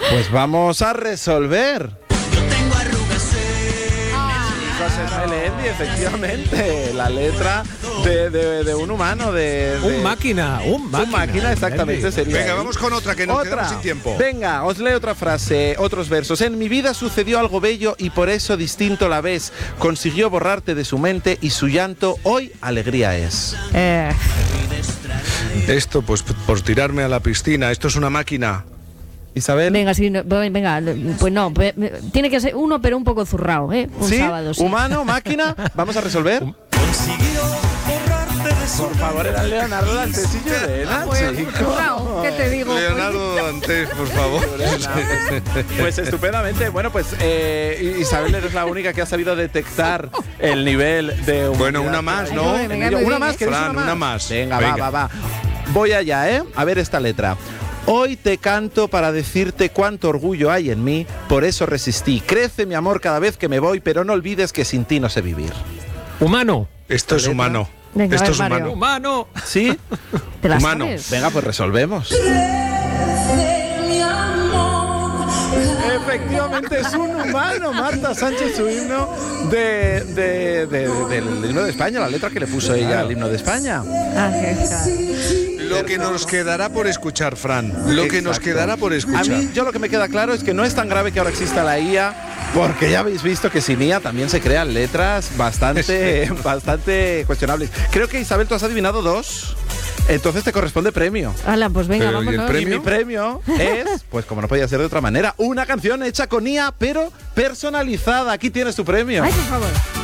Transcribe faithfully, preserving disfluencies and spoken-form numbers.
Pues vamos a resolver. José Melendi, efectivamente, la letra de, de, de un humano, de, de un máquina, un máquina. Un máquina, exactamente, sería. Venga, vamos con otra, que nos otra. quedamos sin tiempo. Venga, os leo otra frase, otros versos. En mi vida sucedió algo bello y por eso distinto la ves. Consiguió borrarte de su mente y su llanto hoy alegría es. Eh. Esto, pues, por tirarme a la piscina. Esto es una máquina. Isabel. Venga, sí, no, venga, pues no, tiene que ser uno, pero un poco zurrao, ¿eh? Un ¿Sí? sábado, sí. Humano, máquina, vamos a resolver. Por favor, era Leonardo Dantes y Llorena, Zurrao, ¿qué te digo? Leonardo Dantes, por favor. Pues estupendamente. Bueno, pues eh, Isabel eres la única que ha sabido detectar el nivel de... Bueno, una más, ¿no? Ay, venga, muy una bien, más, ¿eh? ¿queréis Fran, una más? una más. Venga, Venga. va, va, va. Voy allá, ¿eh? A ver esta letra. Hoy te canto para decirte cuánto orgullo hay en mí, por eso resistí. Crece mi amor cada vez que me voy, pero no olvides que sin ti no sé vivir. Humano. Esto es humano. Venga, Esto a ver, es Mario. humano. Humano. ¿Sí? ¿Te la humano. sabes? Venga, pues resolvemos. Efectivamente es un humano, Marta Sánchez, su himno de, de, de, de, del himno de España, la letra que le puso ella al himno de España. Ah, qué está. Lo que nos quedará por escuchar, Fran. Lo que nos Exacto. quedará por A escuchar. mí, yo lo que me queda claro es que no es tan grave que ahora exista la I A, porque ya habéis visto que sin I A también se crean letras bastante, bastante cuestionables. Creo que, Isabel, tú has adivinado dos, entonces te corresponde premio. Hala, pues venga, Pero, ¿y el vámonos. premio? Y mi premio es, pues como no podía ser de otra manera, una canción hecha con I A, pero personalizada. Aquí tienes tu premio. Ay, por favor.